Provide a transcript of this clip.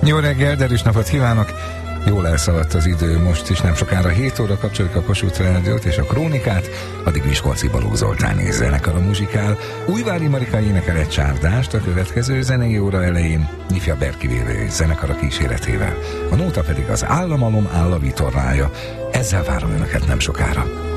Jó reggel, derűs napot kívánok! Jól elszaladt az idő, most is nem sokára 7 óra kapcsoljuk a Kossuth Rádiót és a Krónikát, addig Miskolci Balogh Zoltán és zenekara muzsikál. Újvári Marika énekel egy csárdást a következő zenei óra elején, Nyifja Berkivéle zenekara kíséretével. A nóta pedig az Államalom áll a vitorlája. Ezzel várom önöket nem sokára.